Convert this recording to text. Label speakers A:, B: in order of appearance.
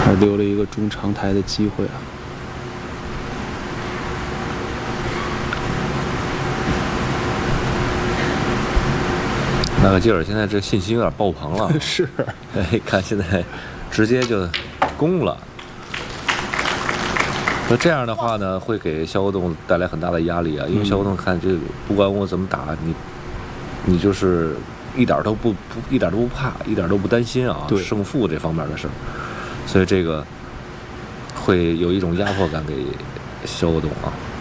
A: 还留了一个中长台的机会啊。
B: 纳克基尔现在这信心有点爆棚了，
A: 是，
B: 哎，看现在直接就攻了。那这样的话呢，会给肖国栋带来很大的压力啊，因为肖国栋看这不管我怎么打你就是一点都不怕，一点都不担心啊胜负这方面的事儿，所以这个会有一种压迫感给肖国栋啊。